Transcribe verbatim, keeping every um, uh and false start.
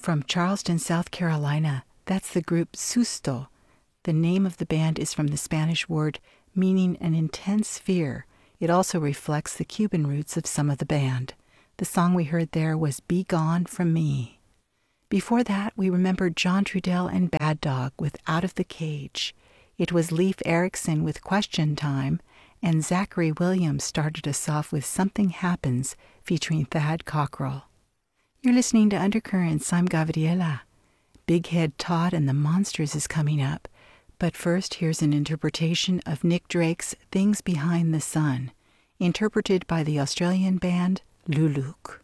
From Charleston, South Carolina, that's the group Susto. The name of the band is from the Spanish word meaning an intense fear. It also reflects the Cuban roots of some of the band. The song we heard there was Be Gone From Me. Before that, we remembered John Trudell and Bad Dog with Out of the Cage. It was Leif Erikson with Question Time, and Zachary Williams started us off with Something Happens featuring Thad Cockrell. You're listening to Undercurrents. I'm Gabriela. Big Head Todd and the Monsters is coming up, but first here's an interpretation of Nick Drake's Things Behind the Sun, interpreted by the Australian band Luluk.